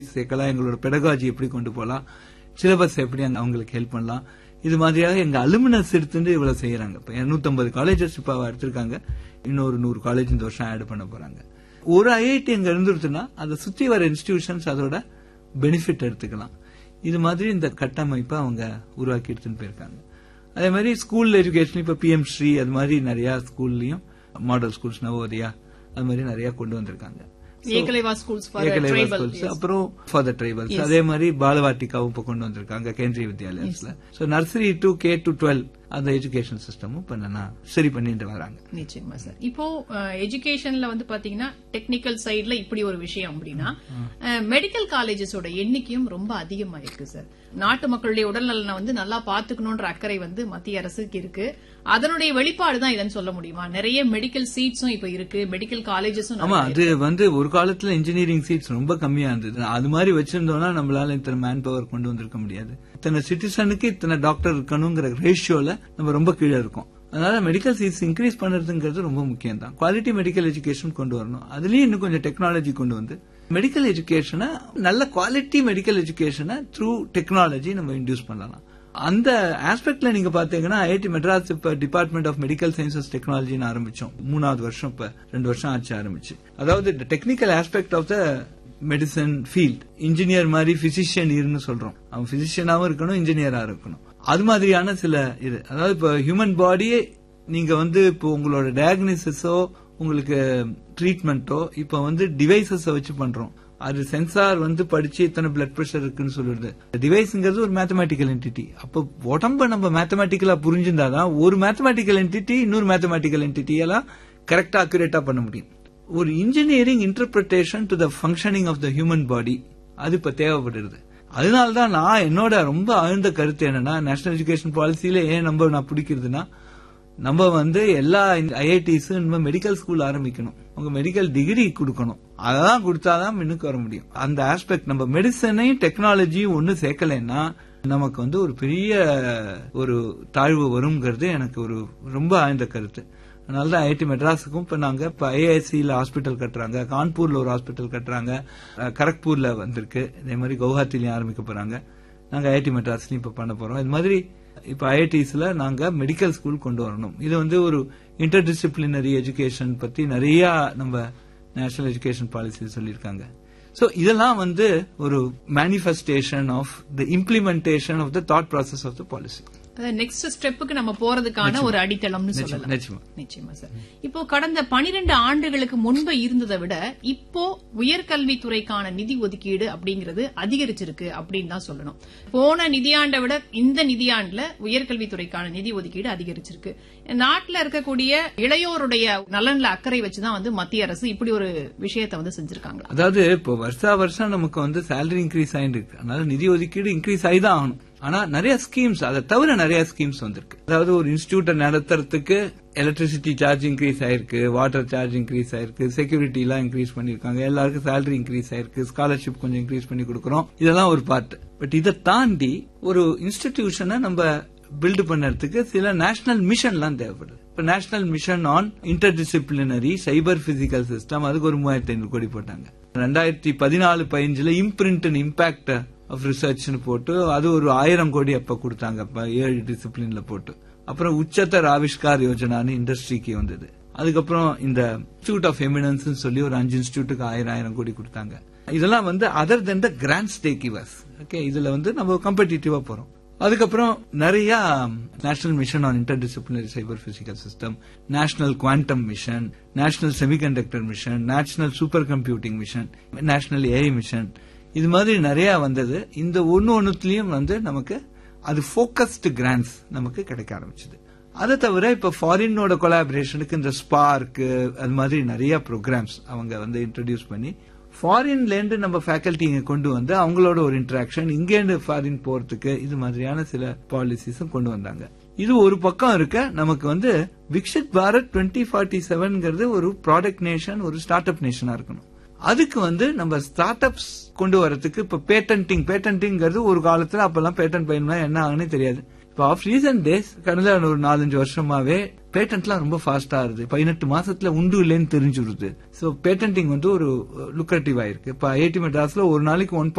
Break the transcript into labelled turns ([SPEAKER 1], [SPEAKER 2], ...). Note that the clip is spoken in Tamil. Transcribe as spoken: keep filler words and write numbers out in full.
[SPEAKER 1] சேர்க்கலாம், எங்களோட பெடகாஜி எப்படி கொண்டு போகலாம், சிலபஸ் எப்படி அவங்களுக்கு ஹெல்ப் பண்ணலாம், இது மாதிரியாக எங்க அலுமினஸ் எடுத்துட்டு இவ்வளவு செய்யறாங்க. இப்ப இருநூத்தி ஐம்பது காலேஜஸ் இப்ப எடுத்திருக்காங்க, இன்னொரு நூறு காலேஜ் இந்த வருஷம் ஆட் பண்ண போறாங்க. ஒரு ஐஐடி அங்க இருந்துருச்சுன்னா அதை சுத்தி வர இன்ஸ்டிடியூஷன்ஸ் அதோட பெனிஃபிட் எடுத்துக்கலாம். இது மாதிரி இந்த கட்டமைப்பை அவங்க உருவாக்கி எடுத்துன்னு போயிருக்காங்க. அதே மாதிரி ஸ்கூல் எஜுகேஷன் இப்ப பிஎம் ஸ்ரீ அது மாதிரி நிறைய ஸ்கூல்லயும் மாடல் ஸ்கூல்ஸ், நவோதயா அது மாதிரி நிறைய கொண்டு வந்திருக்காங்க.
[SPEAKER 2] ஏகலைவா ஸ்கூல்ஸ்
[SPEAKER 1] அப்புறம் ஃபார் த ட்ரைபல்ஸ், அதே மாதிரி பாலவாட்டிகாவும் இப்ப கொண்டு வந்திருக்காங்க Kendriya வித்யாலயத்துல. So nursery to K to twelve அந்த எஜுகேஷன் சிஸ்டமும் இப்ப சரி பண்ணிட்டு வராங்க.
[SPEAKER 2] நிச்சயமா சார். இப்போ எஜுகேஷன்ல வந்து பாத்தீங்கன்னா டெக்னிக்கல் சைட்ல இப்படி ஒரு விஷயம் அப்படின்னா மெடிக்கல் காலேஜஸோட எண்ணிக்கையும் ரொம்ப அதிகமா இருக்கு சார். நாட்டு மக்களுடைய உடல்நலனை வந்து நல்லா பாத்துக்கணும்ன்ற அக்கறை வந்து மத்திய அரசுக்கு இருக்கு. அதனுடைய வெளிப்பாடுதான் இதன்னு சொல்ல முடியுமா? நிறைய மெடிக்கல் சீட்ஸும் இப்ப இருக்கு, மெடிக்கல் காலேஜஸும்.
[SPEAKER 1] ஆமா, அது வந்து ஒரு காலத்துல இன்ஜினியரிங் சீட்ஸ் ரொம்ப கம்மியா இருந்தது. அது மாதிரி வச்சிருந்தோம்னா நம்மளால இத்தனை மேன் பவர் கொண்டு வந்திருக்க முடியாது. இத்தனை சிட்டிசனுக்கு இத்தனை டாக்டர் இருக்கணுங்கிற ரேஷியோல நம்ம ரொம்ப கீழே இருக்கோம். அதனால மெடிக்கல் சீட்ஸ் இன்க்ரீஸ் பண்றதுங்கிறது ரொம்ப முக்கியம் தான். குவாலிட்டி மெடிக்கல் எஜுகேஷன் கொண்டு வரணும். அதுலயும் இன்னும் கொஞ்சம் டெக்னாலஜி கொண்டு வந்து மெடிக்கல் எஜுகேஷனை, நல்ல குவாலிட்டி மெடிக்கல் எஜுகேஷனை த்ரூ டெக்னாலஜி நம்ம இன்டியூஸ் பண்ணலாம். அந்த ஆஸ்பெக்ட்ல நீங்க பாத்தீங்கன்னா ஐஐடி மெட்ராஸ் இப்ப டிபார்ட்மெண்ட் ஆஃப் மெடிக்கல் சயின்சஸ் டெக்னாலஜின்னு ஆரம்பிச்சோம். மூணாவது வருஷம் இப்ப ரெண்டு வருஷம் ஆச்சு ஆரம்பிச்சு. அதாவது technical aspect of the medicine field, engineer மாதிரி பிசிஷியன் இருன்னு சொல்றோம். அவன் பிசிஷியனாவும் இருக்கணும், இன்ஜினியரா இருக்கணும். அது மாதிரியான சில இது, அதாவது இப்ப ஹியூமன் பாடியே நீங்க வந்து இப்போ உங்களோட டயக்னோசிஸோ உங்களுக்கு ட்ரீட்மெண்ட்டோ இப்ப வந்து டிவைசஸ் வச்சு பண்றோம். அது சென்சார் வந்து படிச்சு இத்தனை பிளட் பிரஷர் இருக்குன்னு சொல்லுது. டிவைஸ்ங்கிறது ஒரு மேத்தமேட்டிக்கல் என்டிட்டி. அப்ப உடம்ப நம்ம மேத்தமேட்டிக்கலா புரிஞ்சிருந்தாதான் ஒரு மேத்தமேட்டிக்கல் என்டிட்டி இன்னொரு மேத்தமேட்டிக்கல் என்டிட்டி எல்லாம் கரெக்டா அக்யூரேட்டா பண்ண முடியும். ஒரு engineering interpretation to the functioning of the human body அது இப்ப தேவைப்படுது. அதனால்தான் நான் என்னோட ரொம்ப ஆழ்ந்த கருத்து என்னன்னா, நேஷனல் எஜுகேஷன் பாலிசியில ஏன் நம்ம நான் பிடிக்கிறதுனா, நம்ம வந்து எல்லா ஐஐடிஸ் மெடிக்கல் ஸ்கூல் ஆரம்பிக்கணும், உங்க மெடிக்கல் டிகிரி கொடுக்கணும். அதான் கொடுத்தாதான் முன்னுக்கு வர முடியும். அந்த ஆஸ்பெக்ட் நம்ம மெடிசனையும் டெக்னாலஜியும் ஒன்னு சேர்க்கலைன்னா நமக்கு வந்து ஒரு பெரிய ஒரு தாழ்வு வருங்கிறது எனக்கு ஒரு ரொம்ப ஆழ்ந்த கருத்து. அதனாலதான் ஐஐடி மெட்ராஸுக்கும் இப்ப நாங்க இப்ப ஐஐசியில ஹாஸ்பிட்டல் கட்டுறாங்க, கான்பூர்ல ஒரு ஹாஸ்பிட்டல் கட்டுறாங்க, கரக்பூர்ல வந்திருக்கு, இதே மாதிரி கவுஹாத்திலையும் ஆரம்பிக்க போறாங்க. நாங்க ஐஐடி மெட்ராஸ்லயும் இப்ப பண்ண போறோம். இது மாதிரி இப்ப ஐஐடிஸ்ல நாங்க மெடிக்கல் ஸ்கூல் கொண்டு வரணும். இது வந்து ஒரு இன்டர் டிசிப்ளினரி எஜுகேஷன் பத்தி நிறைய நம்ம நேஷனல் எஜுகேஷன் பாலிசி சொல்லியிருக்காங்க. சோ இதெல்லாம் வந்து ஒரு manifestation of the implementation of the thought process of the policy.
[SPEAKER 2] Next ஸ்டெப்புக்கு நம்ம போறதுக்கான ஒரு அடித்தளம்னு சொல்லலாம். நிச்சயமா சார். இப்போ கடந்த பனிரெண்டு ஆண்டுகளுக்கு முன்பு இருந்ததை விட இப்போ உயர்கல்வித்துறைக்கான நிதி ஒதுக்கீடு அப்படிங்கிறது அதிகரிச்சிருக்கு அப்படின்னு தான் சொல்லணும். போன நிதியாண்டை விட இந்த நிதியாண்டுல உயர்கல்வித்துறைக்கான நிதி ஒதுக்கீடு அதிகரிச்சிருக்கு. நாட்டில் இருக்கக்கூடிய இளையோருடைய நலன்ல அக்கறை வச்சுதான் வந்து மத்திய அரசு இப்படி ஒரு விஷயத்தை வந்து செஞ்சிருக்காங்க.
[SPEAKER 1] அதாவது இப்போ வருஷா வருஷம் நமக்கு வந்து சேலரி இன்க்ரீஸ் ஆயிருக்கு, அதனால நிதி ஒதுக்கீடு இன்க்ரீஸ் ஆகிதான் ஆகணும். ஆனா நிறைய ஸ்கீம்ஸ், அதை தவிர நிறைய ஸ்கீம்ஸ் வந்திருக்கு. அதாவது ஒரு இன்ஸ்டிடியூட்டை நடத்துறதுக்கு எலக்ட்ரிசிட்டி சார்ஜ் இன்க்ரீஸ் ஆயிருக்கு, வாட்டர் சார்ஜ் இன்க்ரீஸ் ஆயிருக்கு, செக்யூரிட்டி எல்லாம் இன்க்ரீஸ் பண்ணிருக்காங்க, எல்லாருக்கும் சேலரி இன்க்ரீஸ் ஆயிருக்கு, ஸ்காலர்ஷிப் கொஞ்சம் இன்க்ரீஸ் பண்ணி கொடுக்கறோம். இதெல்லாம் ஒரு பார்ட். பட் இதை தாண்டி ஒரு இன்ஸ்டிடியூஷனை நம்ம பில்டு பண்ணறதுக்கு சில நேஷனல் மிஷன் எல்லாம் தேவைப்படுது. இப்ப national mission on inter disciplinary cyber physical system, அதுக்கு ஒரு மூவாயிரத்தி ஐநூறு கோடி போட்டாங்க. ரெண்டாயிரத்தி பதினாலு பதினஞ்சுல இம்பிரிண்ட் அண்ட் இம்பாக்ட் ஆஃப் ரிசர்ச்னு போட்டு அது ஒரு ஆயிரம் கோடி அப்ப கொடுத்தாங்க, ஏழு டிசிப்ளின்ல போட்டு. அப்புறம் உச்சத்தர் ஆவிஷ்கார் யோஜனான்னு இண்டஸ்ட்ரிக்கு வந்தது. அதுக்கப்புறம் இந்த இன்ஸ்டிடியூட் ஆஃப் எமினன்ஸ் சொல்லி ஒரு அஞ்சு இன்ஸ்டிடியூட்டுக்கு ஆயிரம் ஆயிரம் கோடி கொடுத்தாங்க. இதெல்லாம் வந்து அதர் தென் த கிராண்ட் ஸ்டேக் கிவர்ஸ். ஓகே, இதுல வந்து நம்ம காம்படிட்டிவா போறோம். அதுக்கப்புறம் நிறைய national mission on inter disciplinary cyber physical system, national quantum mission, national semiconductor mission, national super computing mission, national AI mission, இது மாதிரி நிறைய வந்தது. இந்த ஒன்னு ஒன்னுலயும் வந்து நமக்கு அது போக்கஸ்டு கிராண்ட்ஸ் நமக்கு கிடைக்க ஆரம்பிச்சது. அதை தவிர இப்ப ஃபாரினோட கொலாபரேஷனுக்கு இந்த ஸ்பார்க் அது மாதிரி நிறைய ப்ரோக்ராம்ஸ் அவங்க வந்து இன்ட்ரோடியூஸ் பண்ணி ஃபாரின்ல இருந்து நம்ம ஃபேக்கல்டி இங்க கொண்டு வந்து அவங்களோட ஒரு இன்டராக்ஷன், இங்க இருந்து ஃபாரின் போறதுக்கு இது மாதிரியான சில பாலிசிஸும் கொண்டு வந்தாங்க. இது ஒரு பக்கம் இருக்க, நமக்கு வந்து விக்ஷித் பாரத் டுவெண்ட்டி ஃபார்ட்டி செவன்ங்கிறது ஒரு ப்ராடக்ட் நேஷன், ஒரு ஸ்டார்ட் அப் நேஷனா இருக்கணும். அதுக்கு வந்து நம்ம ஸ்டார்ட் அப்ஸ் கொண்டு வரதுக்கு இப்ப பேட்டன்டிங் பேட்டன்டிங்கிறது ஒரு காலத்துல அப்பெல்லாம் பேட்டன் பயணம் என்ன ஆகுன்னு தெரியாது. இப்போ ஆஃப் ரீசன்ட் டேஸ் கடந்த ஒரு நாலஞ்சு வருஷமாவே பேட்டன்ட்லாம் ரொம்ப ஃபாஸ்டா ஆகுது. பதினெட்டு மாசத்துல உண்டு இல்லைன்னு தெரிஞ்சுருது. சோ பேட்டன்டிங் வந்து ஒரு லுக்ரேட்டிவ் ஆயிருக்கு. இப்ப ஐஐடி மெட்ராஸ்ல ஒரு நாளைக்கு ஒன்